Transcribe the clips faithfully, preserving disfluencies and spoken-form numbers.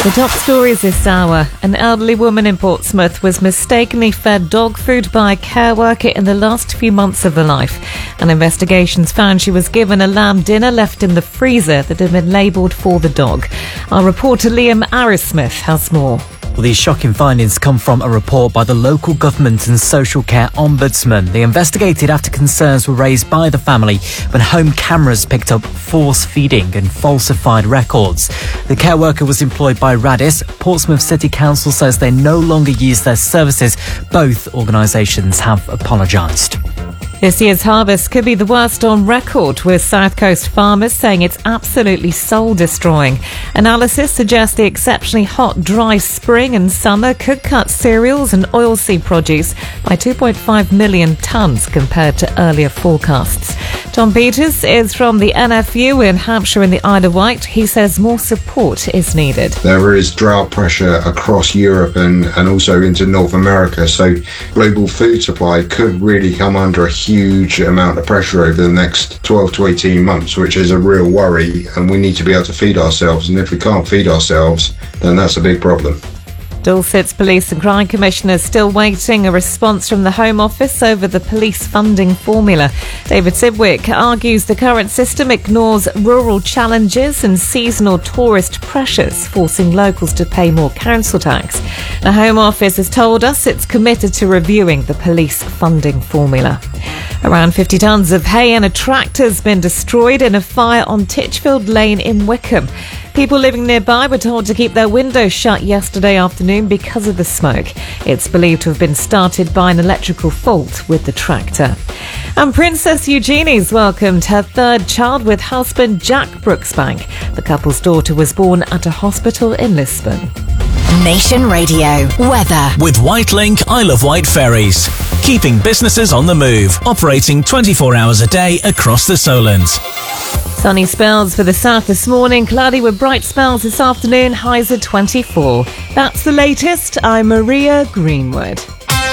The top stories this hour. An elderly woman in Portsmouth was mistakenly fed dog food by a care worker in the last few months of her life. And investigations found she was given a lamb dinner left in the freezer that had been labelled for the dog. Our reporter Liam Arrowsmith has more. Well, these shocking findings come from a report by the local government and social care ombudsman. They investigated after concerns were raised by the family when home cameras picked up force feeding and falsified records. The care worker was employed by Radis. Portsmouth City Council says they no longer use their services. Both organisations have apologised. This year's harvest could be the worst on record, with South Coast farmers saying it's absolutely soul-destroying. Analysis suggests the exceptionally hot, dry spring and summer could cut cereals and oilseed produce by two point five million tonnes compared to earlier forecasts. Tom Peters is from the N F U in Hampshire and the Isle of Wight. He says more support is needed. There is drought pressure across Europe and, and also into North America, so global food supply could really come under a huge amount of pressure over the next twelve to eighteen months, which is a real worry, and we need to be able to feed ourselves, and if we can't feed ourselves, then that's a big problem. Dorset's Police and Crime Commissioner is still waiting a response from the Home Office over the police funding formula. David Sidwick argues the current system ignores rural challenges and seasonal tourist pressures, forcing locals to pay more council tax. The Home Office has told us it's committed to reviewing the police funding formula. Around fifty tonnes of hay and a tractor has been destroyed in a fire on Titchfield Lane in Wickham. People living nearby were told to keep their windows shut yesterday afternoon because of the smoke. It's believed to have been started by an electrical fault with the tractor. And Princess Eugenie's welcomed her third child with husband Jack Brooksbank. The couple's daughter was born at a hospital in Lisbon. Nation Radio weather with Whitelink Isle of Wight ferries, keeping businesses on the move, operating twenty-four hours a day across the Solent. Sunny spells for the south this morning, cloudy with bright spells this afternoon, highs at twenty-four. That's the latest. I'm Maria Greenwood.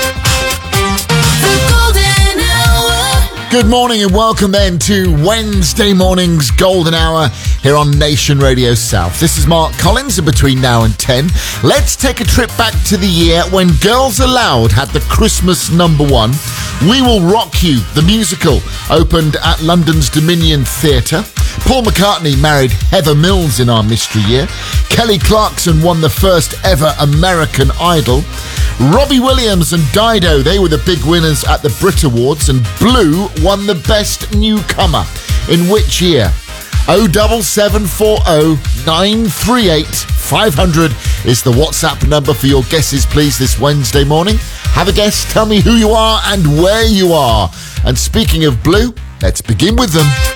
Good morning and welcome then to Wednesday morning's Golden Hour here on Nation Radio South. This is Mark Collins, and between now and ten, let's take a trip back to the year when Girls Aloud had the Christmas number one. We Will Rock You, the musical, opened at London's Dominion Theatre. Paul McCartney married Heather Mills in our mystery year. Kelly Clarkson won the first ever American Idol. Robbie Williams and Dido, they were the big winners at the Brit Awards, and Blue won the Best Newcomer. In which year? oh seven seven four oh nine three eight five hundred is the WhatsApp number for your guesses, please, this Wednesday morning. Have a guess, tell me who you are and where you are. And speaking of Blue, let's begin with them.